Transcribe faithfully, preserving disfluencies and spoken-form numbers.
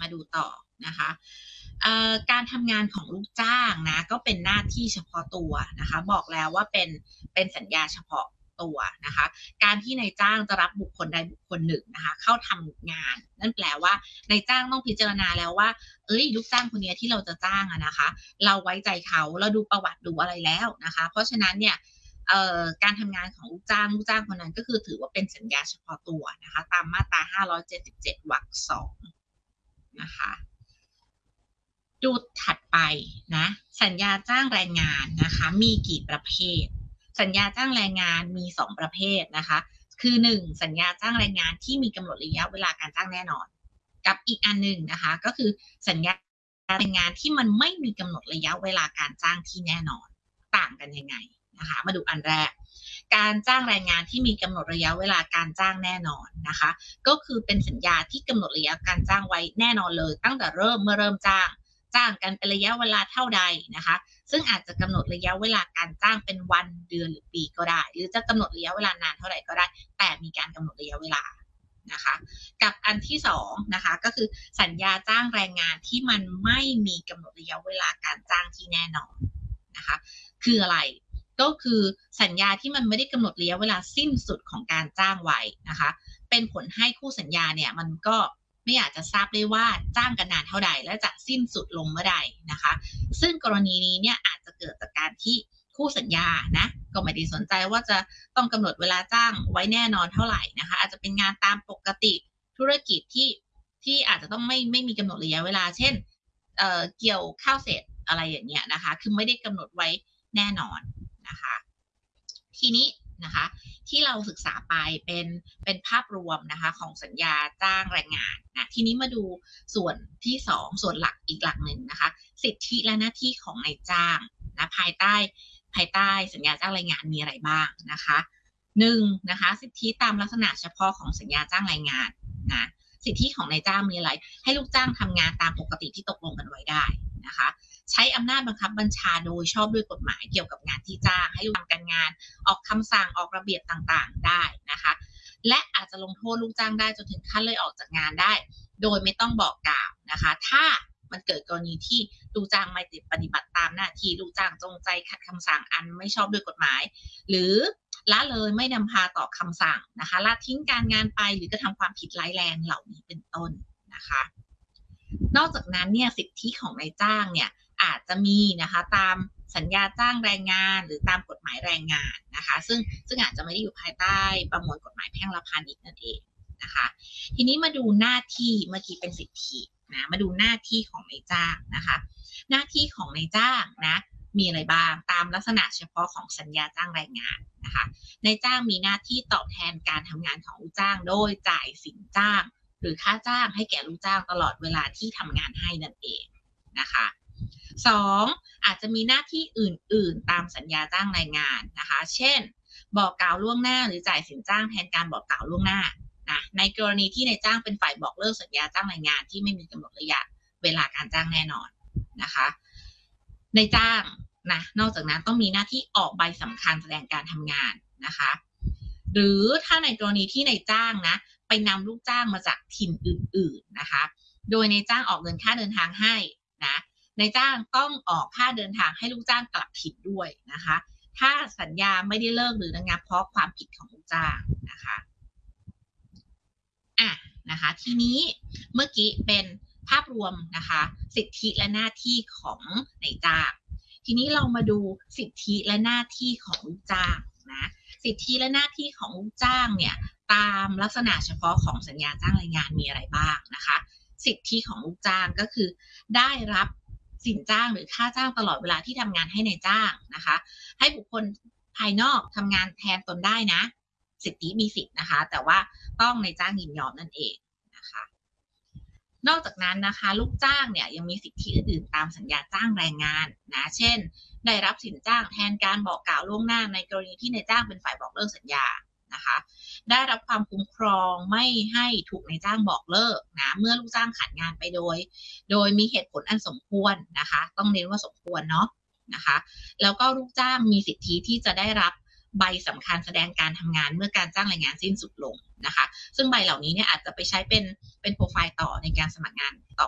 มาดูต่อนะคะการทำงานของลูกจ้างนะก็เป็นหน้าที่เฉพาะตัวนะคะบอกแล้วว่าเป็นเป็นสัญญาเฉพาะตัวนะคะการที่นายจ้างจะรับบุคคลใดบุคคลหนึ่งนะคะเข้าทำงานนั่นแปลว่านายจ้างต้องพิจารณาแล้วว่าเอ้ยลูกจ้างคนนี้ที่เราจะจ้างอะนะคะเราไว้ใจเขาเราดูประวัติดูอะไรแล้วนะคะเพราะฉะนั้นเนี่ยการทำงานของลูกจ้างลูกจ้างคนนั้นก็คือถือว่าเป็นสัญญาเฉพาะตัวนะคะตามมาตราห้าร้อยเจ็ดสิบเจ็ดวรรคสองนะคะดูถัดไปนะสัญญาจ้างแรงงานนะคะมีกี่ประเภทสัญญาจ้างแรงงานมีสองประเภทนะคะคือหนึ่งสัญญาจ้างแรงงานที่มีกำหนดระยะเวลาการจ้างแน่นอนกับอีกอันหนึ่งนะคะก็คือสัญญาแรงงานที่มันไม่มีกำหนดระยะเวลาการจ้างที่แน่นอนต่างกันยังไงนะคะมาดูอันแรกการจ้างแรงงานที่มีกำหนดระยะเวลาการจ้างแน่นอนนะคะก็คือเป็นสัญญาที่กำหนดระยะการจ้างไว้แน่นอนเลยตั้งแต่เริ่มเมื่อเริ่มจ้างจ้างกันเป็นระยะเวลาเท่าใดนะคะซึ่งอาจจะกำหนดระยะเวลาการจ้างเป็นวันเดือนหรือปีก็ได้หรือจะกำหนดระยะเวลานานเท่าไหร่ก็ได้แต่มีการกำหนดระยะเวลานะคะกับอันที่สองนะคะก็คือสัญญาจ้างแรงงานที่มันไม่มีกำหนดระยะเวลาการจ้างที่แน่นอนนะคะคืออะไรก็คือสัญญาที่มันไม่ได้กำหนดระยะเวลาสิ้นสุดของการจ้างไว้นะคะเป็นผลให้คู่สัญญาเนี่ยมันก็ไม่อยากจะทราบได้ว่าจ้างกันนานเท่าใดและจะสิ้นสุดลงเมื่อใดนะคะซึ่งกรณีนี้เนี่ยอาจจะเกิดจากการที่คู่สัญญานะก็ไม่ได้สนใจว่าจะต้องกำหนดเวลาจ้างไว้แน่นอนเท่าไหร่นะคะอาจจะเป็นงานตามปกติธุรกิจที่ที่อาจจะต้องไม่ไม่มีกำหนดระยะเวลาเช่นเอ่อเกี่ยวข้าวเสร็จอะไรอย่างเงี้ยนะคะคือไม่ได้กำหนดไว้แน่นอนนะคะทีนี้นะคะที่เราศึกษาไปเป็นเป็นภาพรวมนะคะของสัญญาจ้างแรงงานนะทีนี้มาดูส่วนที่สองส่วนหลักอีกหลักหนึ่งนะคะสิทธิและหน้าที่ของนายจ้างนะภายใต้ภายใต้สัญญาจ้างแรงงานมีอะไรบ้างนะคะหนึ่งนะคะสิทธิตามลักษณะเฉพาะของสัญญาจ้างแรงงานนะสิทธิของนายจ้างมีอะไรให้ลูกจ้างทำงานตามปกติที่ตกลงกันไว้ได้นะคะใช้อำนาจบังคับบัญชาโดยชอบด้วยกฎหมายเกี่ยวกับงานที่จ้างให้ลูกทำการงานออกคำสั่งออกระเบียบต่างๆได้นะคะและอาจจะลงโทษลูกจ้างได้จนถึงขั้นไล่ออกจากงานได้โดยไม่ต้องบอกกล่าวนะคะถ้ามันเกิดกรณีที่ลูกจ้างไม่ปฏิบัติตามหน้าที่ลูกจ้างจงใจขัดคำสั่งอันไม่ชอบด้วยกฎหมายหรือละเลยไม่นำพาต่อคำสั่งนะคะละทิ้งการงานไปหรือกระทำความผิดร้ายแรงเหล่านี้เป็นต้นนะคะนอกจากนั้นเนี่ยสิทธิของนายจ้างเนี่ยอาจจะมีนะคะตามสัญญาจ้างแรงงานหรือตามกฎหมายแรงงานนะคะซึ่งซึ่งอาจจะไม่ได้อยู่ภายใต้ประมวลกฎหมายแพ่งและพาณิชย์นั่นเองนะคะทีนี้มาดูหน้าที่เมื่อกี้เป็นสิทธินะมาดูหน้าที่ของนายจ้างนะคะหน้าที่ของนายจ้างนะมีอะไรบ้างตามลักษณะเฉพาะของสัญญาจ้างแรงงานนะคะนายจ้างมีหน้าที่ตอบแทนการทำงานของลูกจ้างโดยจ่ายสินจ้างหรือค่าจ้างให้แก่ลูกจ้างตลอดเวลาที่ทำงานให้นั่นเองนะคะสองอาจจะมีหน้าที่อื่นๆตามสัญญาจ้างแรงงานนะคะเช่นบอกกล่าวล่วงหน้าหรือจ่ายสินจ้างแทนการบอกกล่าวล่วงหน้านะในกรณีที่นายจ้างเป็นฝ่ายบอกเลิกสัญญาจ้างแรงงานที่ไม่มีกำหนดระยะเวลาการจ้างแน่นอนนะคะนายจ้างนะนอกจากนั้นต้องมีหน้าที่ออกใบสำคัญแสดงการทำงานนะคะหรือถ้าในกรณีที่นายจ้างนะไปนำลูกจ้างมาจากถิ่นอื่นๆนะคะโดยนายจ้างออกเงินค่าเดินทางให้นะนายจ้างต้องออกค่าเดินทางให้ลูกจ้างกลับถิ่นด้วยนะคะถ้าสัญญาไม่ได้เลิกหรือระงับเพราะความผิดของลูกจ้างนะคะอ่ะนะคะทีนี้เมื่อกี้เป็นภาพรวมนะคะสิทธิและหน้าที่ของนายจ้างทีนี้เรามาดูสิทธิและหน้าที่ของลูกจ้างนะสิทธิและหน้าที่ของลูกจ้างเนี่ยตามลักษณะเฉพาะของสัญญาจ้างแรงงานมีอะไรบ้างนะคะสิทธิของลูกจ้างก็คือได้รับสินจ้างหรือค่าจ้างตลอดเวลาที่ทำงานให้นายจ้างนะคะให้บุคคลภายนอกทำงานแทนตนได้นะสิทธิมีสิทธินะคะแต่ว่าต้องนายจ้างยินยอมนั่นเองนะคะนอกจากนั้นนะคะลูกจ้างเนี่ยยังมีสิทธิอื่นๆตามสัญญาจ้างแรงงานนะเช่นได้รับสินจ้างแทนการบอกกล่าวล่วงหน้าในกรณีที่นายจ้างเป็นฝ่ายบอกเลิกสัญญานะคะได้รับความคุ้มครองไม่ให้ถูกนายจ้างบอกเลิกนะเมื่อลูกจ้างขาดงานไปโดยโดยมีเหตุผลอันสมควรนะคะต้องเน้นว่าสมควรเนาะนะคะแล้วก็ลูกจ้างมีสิทธิที่จะได้รับใบสำคัญแสดงการทำงานเมื่อการจ้างแรงงานสิ้นสุดลงนะคะซึ่งใบเหล่านี้เนี่ยอาจจะไปใช้เป็นเป็นโปรไฟล์ต่อในการสมัครงานต่อ